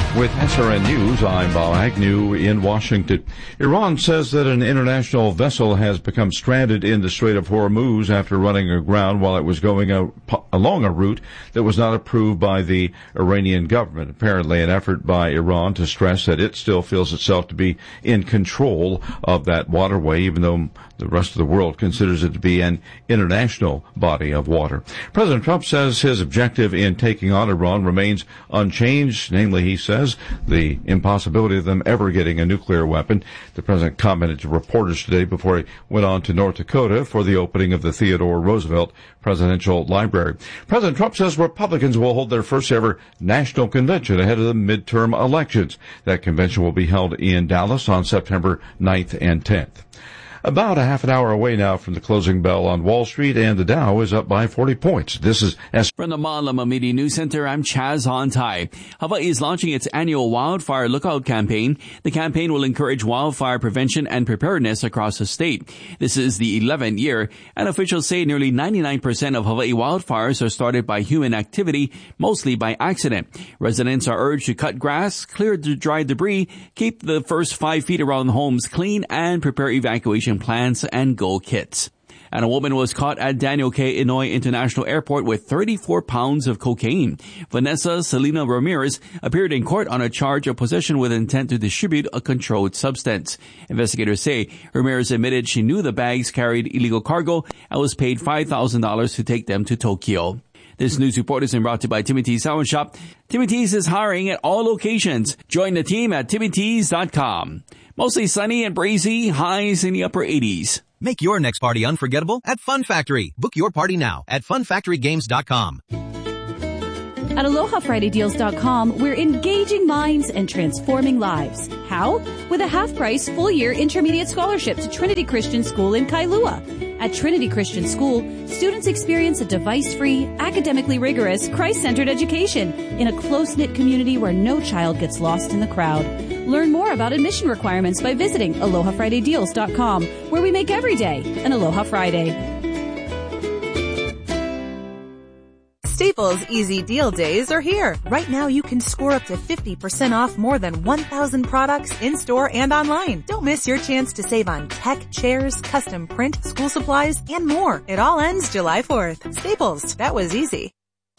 With SRN News, I'm Bob Agnew in Washington. Iran says that an international vessel has become stranded in the Strait of Hormuz after running aground while it was going along a route that was not approved by the Iranian government. Apparently an effort by Iran to stress that it still feels itself to be in control of that waterway, even though the rest of the world considers it to be an international body of water. President Trump says his objective in taking on Iran remains unchanged. Namely, he says, the impossibility of them ever getting a nuclear weapon. The president commented to reporters today before he went on to North Dakota for the opening of the Theodore Roosevelt Presidential Library. President Trump says Republicans will hold their first ever national convention ahead of the midterm elections. That convention will be held in Dallas on September 9th and 10th. About a half an hour away now from the closing bell on Wall Street, and the Dow is up by 40 points. This is From the Malama Media News Center, I'm Chaz Hontai. Hawaii is launching its annual Wildfire Lookout campaign. The campaign will encourage wildfire prevention and preparedness across the state. This is the 11th year, and officials say nearly 99% of Hawaii wildfires are started by human activity, mostly by accident. Residents are urged to cut grass, clear the dry debris, keep the first 5 feet around homes clean, and prepare evacuation plans and go kits. And a woman was caught at Daniel K. Inouye International Airport with 34 pounds of cocaine. Vanessa Selena Ramirez appeared in court on a charge of possession with intent to distribute a controlled substance. Investigators say Ramirez admitted she knew the bags carried illegal cargo and was paid $5,000 to take them to Tokyo. This news report is brought to you by Timothy's Sound Shop. Timothy's is hiring at all locations. Join the team at TimmyTees.com. Mostly sunny and breezy, highs in the upper 80s. Make your next party unforgettable at Fun Factory. Book your party now at funfactorygames.com. At AlohaFridayDeals.com, we're engaging minds and transforming lives. How? With a half-price, full-year intermediate scholarship to Trinity Christian School in Kailua. At Trinity Christian School, students experience a device-free, academically rigorous, Christ-centered education in a close-knit community where no child gets lost in the crowd. Learn more about admission requirements by visiting AlohaFridayDeals.com, where we make every day an Aloha Friday. Staples Easy Deal Days are here. Right now you can score up to 50% off more than 1,000 products in-store and online. Don't miss your chance to save on tech, chairs, custom print, school supplies, and more. It all ends July 4th. Staples, that was easy.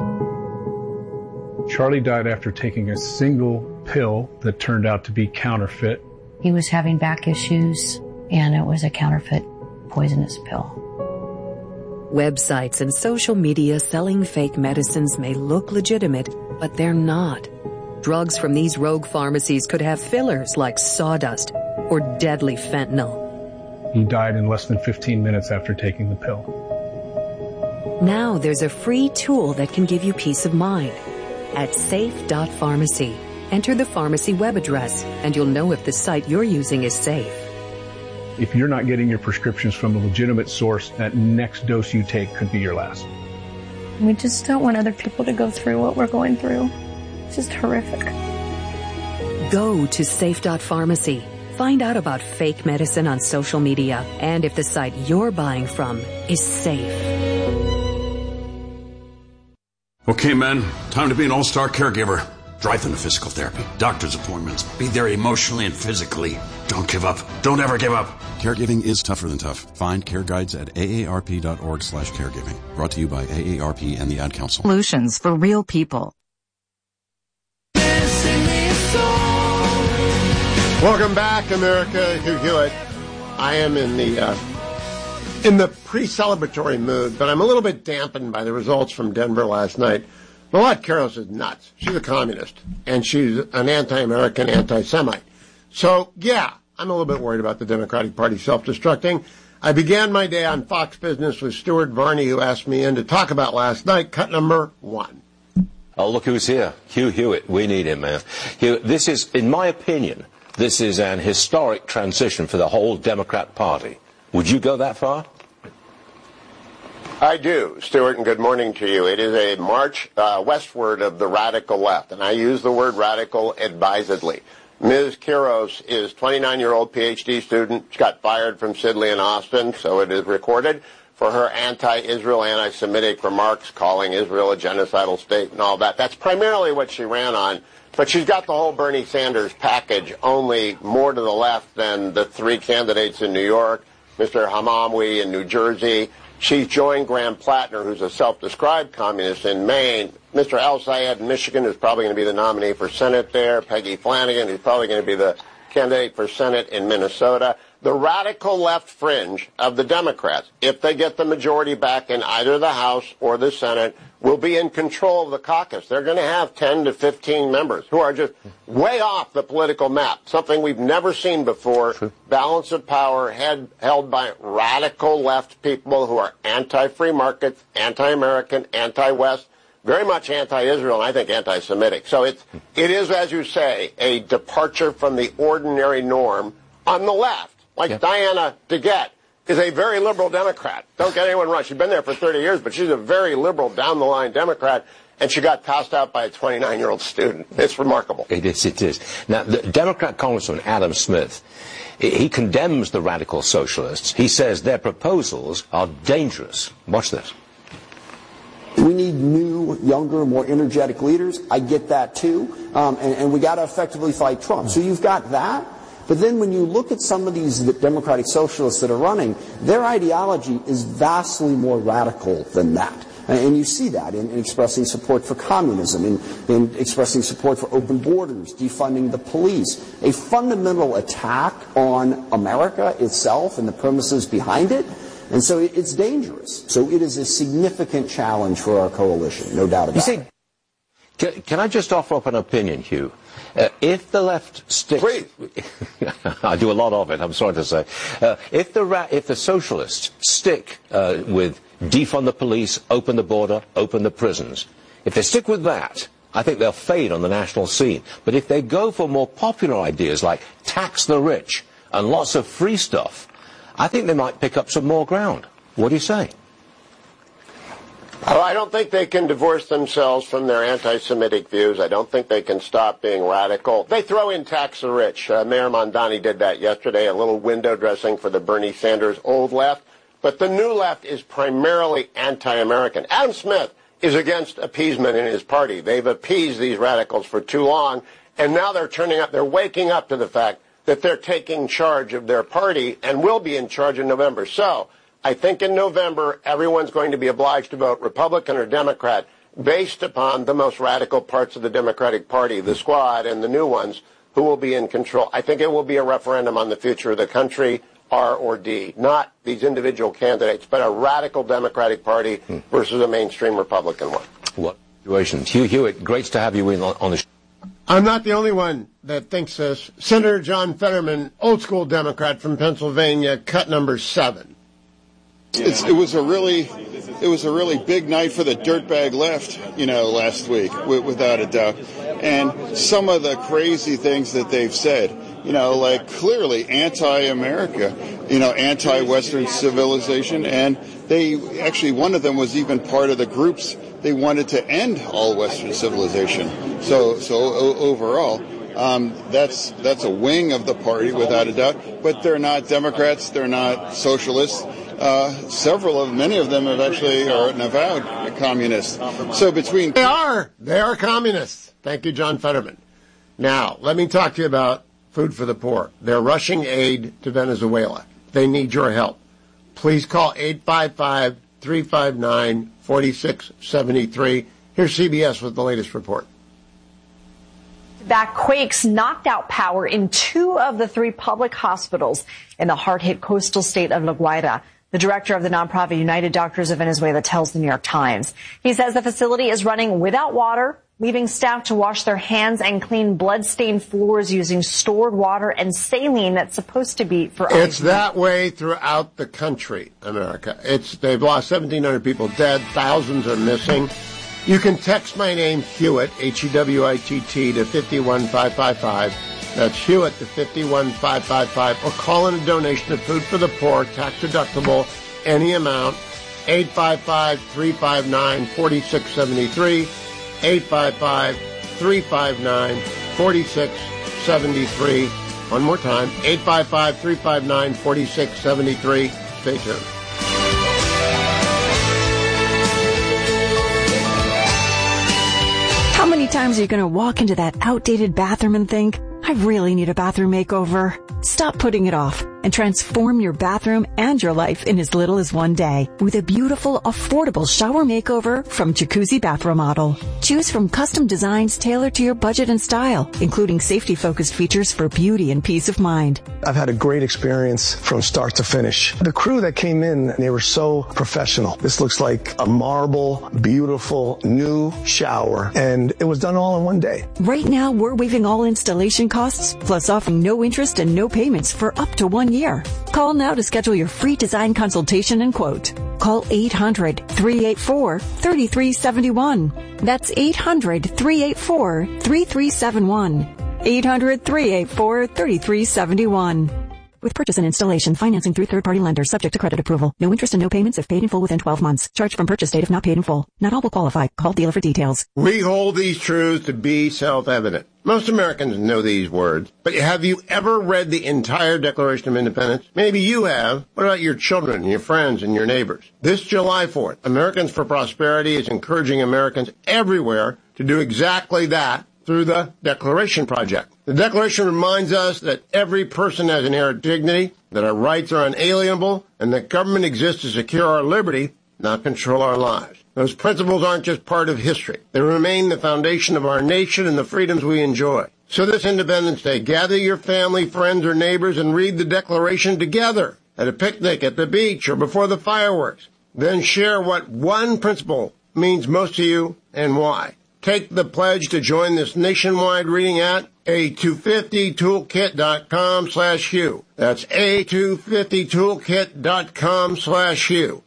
Charlie died after taking a single pill that turned out to be counterfeit. He was having back issues, and it was a counterfeit poisonous pill. Websites and social media selling fake medicines may look legitimate, but they're not. Drugs from these rogue pharmacies could have fillers like sawdust or deadly fentanyl. He died in less than 15 minutes after taking the pill. Now there's a free tool that can give you peace of mind. At safe.pharmacy, enter the pharmacy web address and you'll know if the site you're using is safe. If you're not getting your prescriptions from a legitimate source, that next dose you take could be your last. We just don't want other people to go through what we're going through. It's just horrific. Go to safe.pharmacy. Find out about fake medicine on social media and if the site you're buying from is safe. Okay, men, time to be an all-star caregiver. Drive them to physical therapy, doctor's appointments, be there emotionally and physically. Don't give up. Don't ever give up. Caregiving is tougher than tough. Find care guides at aarp.org/caregiving. Brought to you by AARP and the Ad Council. Solutions for real people. Welcome back, America. Hugh Hewitt. I am in the pre-celebratory mood, but I'm a little bit dampened by the results from Denver last night. Mylott Kairos is nuts. She's a communist, and she's an anti-American, anti-Semite. So, yeah, I'm a little bit worried about the Democratic Party self-destructing. I began my day on Fox Business with Stuart Varney, who asked me in to talk about last night, cut number 1. Oh, look who's here. Hugh Hewitt. We need him, man. Hugh, this is, in my opinion, this is an historic transition for the whole Democrat Party. Would you go that far? I do, Stuart, and good morning to you. It is a march westward of the radical left, and I use the word radical advisedly. Ms. Kairos is a 29-year-old PhD student. She got fired from Sidley and Austin, so it is recorded, for her anti-Israel, anti-Semitic remarks, calling Israel a genocidal state and all that. That's primarily what she ran on. But she's got the whole Bernie Sanders package, only more to the left than the three candidates in New York, Mr. Hamawi in New Jersey. She's joined Graham Plattner, who's a self-described communist in Maine. Mr. El Sayed in Michigan is probably going to be the nominee for Senate there. Peggy Flanagan is probably going to be the candidate for Senate in Minnesota. The radical left fringe of the Democrats, if they get the majority back in either the House or the Senate, will be in control of the caucus. They're going to have 10 to 15 members who are just way off the political map, something we've never seen before. True. Balance of power held by radical left people who are anti-free markets, anti-American, anti-West, very much anti-Israel, and I think anti-Semitic. So it is, as you say, a departure from the ordinary norm on the left. Like Diana DeGette is a very liberal Democrat. Don't get anyone wrong. She's been there for 30 years, but she's a very liberal, down-the-line Democrat, and she got tossed out by a 29-year-old student. It's remarkable. It is. Now, the Democrat Congressman Adam Smith, he condemns the radical socialists. He says their proposals are dangerous. Watch this. We need new, younger, more energetic leaders. I get that, too. And we got to effectively fight Trump. So you've got that. But then when you look at some of these democratic socialists that are running, their ideology is vastly more radical than that. And you see that in expressing support for communism, in expressing support for open borders, defunding the police. A fundamental attack on America itself and the premises behind it. And so it's dangerous. So it is a significant challenge for our coalition, no doubt about it. Can I just offer up an opinion, Hugh? If the left sticks... I do a lot of it, I'm sorry to say. If the socialists stick with defund the police, open the border, open the prisons, if they stick with that, I think they'll fade on the national scene. But if they go for more popular ideas like tax the rich and lots of free stuff, I think they might pick up some more ground. What do you say? Oh, I don't think they can divorce themselves from their anti-Semitic views. I don't think they can stop being radical. They throw in tax the rich. Mayor Mondani did that yesterday, a little window dressing for the Bernie Sanders old left. But the new left is primarily anti-American. Adam Smith is against appeasement in his party. They've appeased these radicals for too long, and now they're turning up, they're waking up to the fact that they're taking charge of their party and will be in charge in November. So I think in November, everyone's going to be obliged to vote Republican or Democrat based upon the most radical parts of the Democratic Party, the squad and the new ones who will be in control. I think it will be a referendum on the future of the country, R or D, not these individual candidates, but a radical Democratic Party versus a mainstream Republican one. What situation? Hugh Hewitt, great to have you in on the show. I'm not the only one that thinks this. Senator John Fetterman, old school Democrat from Pennsylvania, cut number 7. It was a really big night for the dirtbag left, last week, without a doubt. And some of the crazy things that they've said, like clearly anti-America, anti-Western civilization. And they actually, one of them was even part of the groups. They wanted to end all Western civilization. So overall, that's a wing of the party without a doubt. But they're not Democrats. They're not socialists. Many of them have actually are an avowed communist. So between they are communists. Thank you, John Fetterman. Now let me talk to you about Food for the Poor. They're rushing aid to Venezuela. They need your help. Please call 855-359-4673. Here's CBS with the latest report. Back quakes knocked out power in 2 of the 3 public hospitals in the hard-hit coastal state of La Guaira. The director of the nonprofit United Doctors of Venezuela tells the New York Times. He says the facility is running without water, leaving staff to wash their hands and clean blood-stained floors using stored water and saline that's supposed to be for... It's that way throughout the country, America. They've lost 1,700 people dead. Thousands are missing. You can text my name, Hewitt, H-E-W-I-T-T, to 51555. That's Hewitt to 51555. Or call in a donation of Food for the Poor, tax deductible, any amount, 855-359-4673, 855-359-4673. One more time, 855-359-4673. Stay tuned. times are you going to walk into that outdated bathroom and think, I really need a bathroom makeover? Stop putting it off and transform your bathroom and your life in as little as one day with a beautiful, affordable shower makeover from Jacuzzi Bath Remodel. Choose from custom designs tailored to your budget and style, including safety-focused features for beauty and peace of mind. I've had a great experience from start to finish. The crew that came in, they were so professional. This looks like a marble, beautiful, new shower, and it was done all in one day. Right now, we're waiving all installation costs, plus offering no interest and no payments for up to 1 year. Call now to schedule your free design consultation and quote. Call 800-384-3371. That's 800-384-3371. 800-384-3371. With purchase and installation, financing through third-party lenders, subject to credit approval. No interest and no payments if paid in full within 12 months. Charged from purchase date if not paid in full. Not all will qualify. Call dealer for details. We hold these truths to be self-evident. Most Americans know these words, but have you ever read the entire Declaration of Independence? Maybe you have. What about your children, your friends, and your neighbors? This July 4th, Americans for Prosperity is encouraging Americans everywhere to do exactly that through the Declaration Project. The Declaration reminds us that every person has inherent dignity, that our rights are unalienable, and that government exists to secure our liberty, not control our lives. Those principles aren't just part of history. They remain the foundation of our nation and the freedoms we enjoy. So this Independence Day, gather your family, friends, or neighbors and read the Declaration together at a picnic, at the beach, or before the fireworks. Then share what one principle means most to you and why. Take the pledge to join this nationwide reading at a250toolkit.com/Hugh. That's a250toolkit.com/Hugh.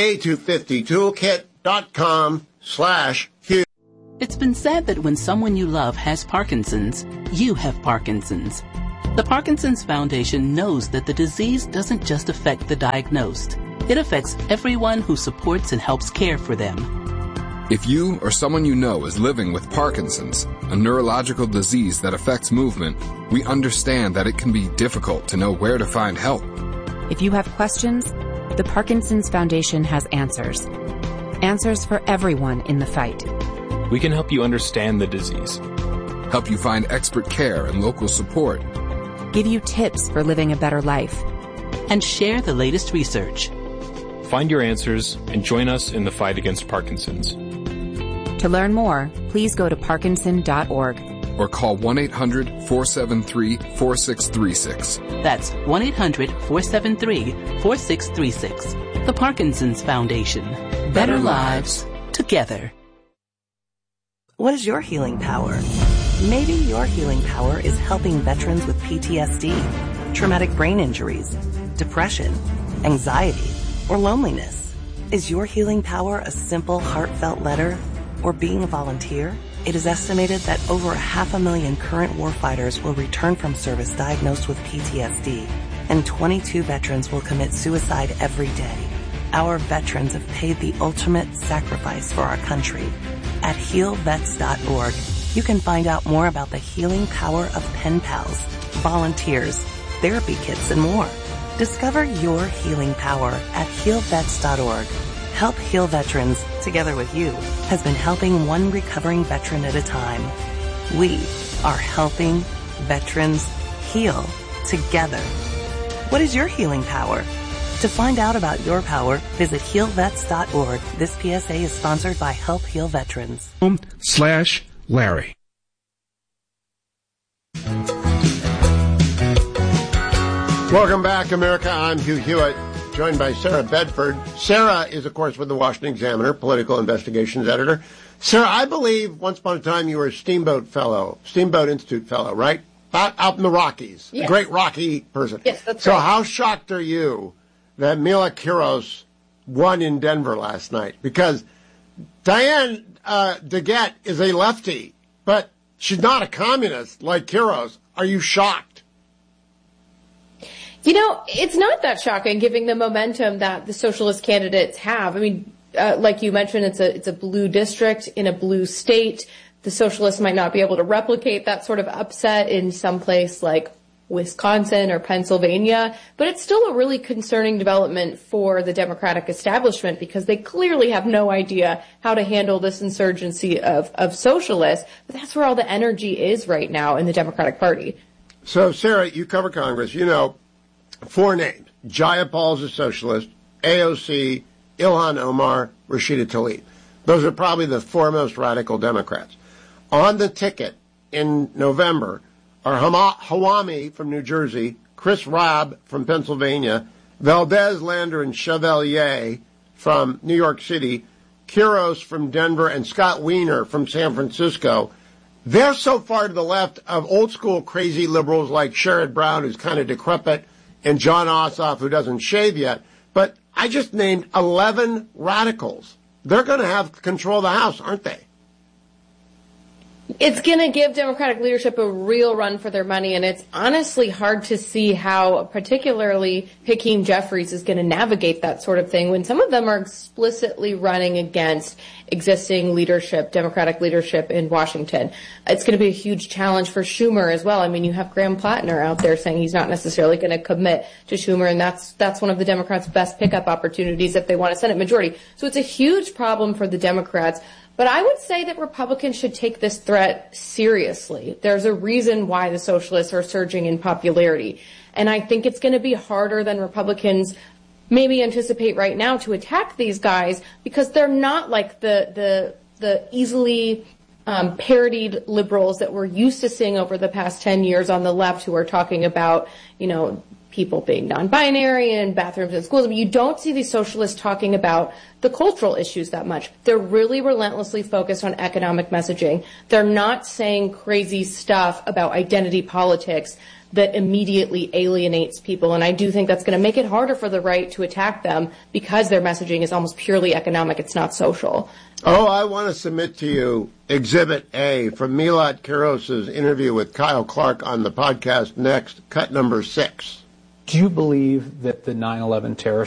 a250toolkit.com/Hugh. It's been said that when someone you love has Parkinson's, you have Parkinson's. The Parkinson's Foundation knows that the disease doesn't just affect the diagnosed. It affects everyone who supports and helps care for them. If you or someone you know is living with Parkinson's, a neurological disease that affects movement, we understand that it can be difficult to know where to find help. If you have questions, the Parkinson's Foundation has answers. Answers for everyone in the fight. We can help you understand the disease, help you find expert care and local support, give you tips for living a better life, and share the latest research. Find your answers and join us in the fight against Parkinson's. To learn more, please go to parkinson.org. Or call 1-800-473-4636. That's 1-800-473-4636. The Parkinson's Foundation. Better lives together. What is your healing power? Maybe your healing power is helping veterans with PTSD, traumatic brain injuries, depression, anxiety, or loneliness. Is your healing power a simple, heartfelt letter or being a volunteer? It is estimated that over 500,000 current warfighters will return from service diagnosed with PTSD, and 22 veterans will commit suicide every day. Our veterans have paid the ultimate sacrifice for our country. At healvets.org, you can find out more about the healing power of pen pals, volunteers, therapy kits, and more. Discover your healing power at healvets.org. Help Heal Veterans, together with you, has been helping one recovering veteran at a time. We are helping veterans heal together. What is your healing power? To find out about your power, visit healvets.org. This PSA is sponsored by Help Heal Veterans. /Larry. Welcome back, America. I'm Hugh Hewitt, joined by Sarah Bedford. Sarah is, of course, with the Washington Examiner, political investigations editor. Sarah, I believe once upon a time you were a Steamboat Institute fellow, right? Out in the Rockies. Yes. A great Rocky person. Yes, that's so right. So how shocked are you that Mila Kuros won in Denver last night? Because Diane DeGette is a lefty, but she's not a communist like Kuros. Are you shocked? You know, it's not that shocking, given the momentum that the socialist candidates have. I mean, like you mentioned, it's a blue district in a blue state. The socialists might not be able to replicate that sort of upset in some place like Wisconsin or Pennsylvania, but it's still a really concerning development for the Democratic establishment because they clearly have no idea how to handle this insurgency of socialists. But that's where all the energy is right now in the Democratic Party. So, Sarah, you cover Congress. You know 4 names. Jayapal is a socialist, AOC, Ilhan Omar, Rashida Tlaib. Those are probably the 4 most radical Democrats. On the ticket in November are Hawami from New Jersey, Chris Rabb from Pennsylvania, Valdez, Lander, and Chevalier from New York City, Quiros from Denver, and Scott Wiener from San Francisco. They're so far to the left of old-school crazy liberals like Sherrod Brown, who's kind of decrepit, and John Ossoff, who doesn't shave yet. But I just named 11 radicals. They're going to have control of the House, aren't they? It's going to give Democratic leadership a real run for their money, and it's honestly hard to see how particularly Hakeem Jeffries is going to navigate that sort of thing when some of them are explicitly running against existing leadership, Democratic leadership in Washington. It's going to be a huge challenge for Schumer as well. I mean, you have Graham Plattner out there saying he's not necessarily going to commit to Schumer, and that's one of the Democrats' best pickup opportunities if they want a Senate majority. So it's a huge problem for the Democrats. But I would say that Republicans should take this threat seriously. There's a reason why the socialists are surging in popularity. And I think it's going to be harder than Republicans maybe anticipate right now to attack these guys because they're not like the easily parodied liberals that we're used to seeing over the past 10 years on the left who are talking about, you know, people being non-binary and bathrooms in schools. I mean, you don't see these socialists talking about the cultural issues that much. They're really relentlessly focused on economic messaging. They're not saying crazy stuff about identity politics that immediately alienates people. And I do think that's going to make it harder for the right to attack them because their messaging is almost purely economic. It's not social. Oh, I want to submit to you Exhibit A from Milat Kiros's interview with Kyle Clark on the podcast Next, cut number 6. Do you believe that the 9/11 terror